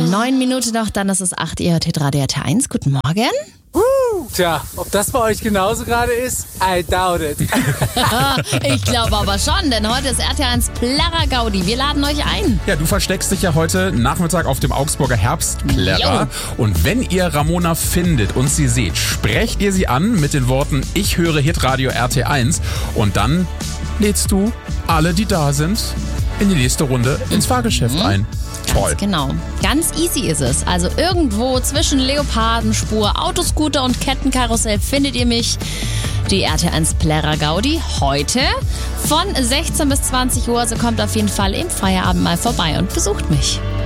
9 Minuten noch, dann ist es 8 Uhr, ihr hört Hitradio RT1. Guten Morgen. Tja, ob das bei euch genauso gerade ist? I doubt it. Ich glaube aber schon, denn heute ist RT1 Plärrer Gaudi. Wir laden euch ein. Ja, du versteckst dich ja heute Nachmittag auf dem Augsburger Herbstplärrer. Und wenn ihr Ramona findet und sie seht, sprecht ihr sie an mit den Worten: Ich höre Hitradio RT1. Und dann lädst du alle, die da sind, in die nächste Runde ins Fahrgeschäft ein. Toll. Ganz genau. Ganz easy ist es. Also irgendwo zwischen Leopardenspur, Autoscooter und Kettenkarussell findet ihr mich. Die RT1 Plärrer Gaudi heute von 16 bis 20 Uhr. Also kommt auf jeden Fall im Feierabend mal vorbei und besucht mich.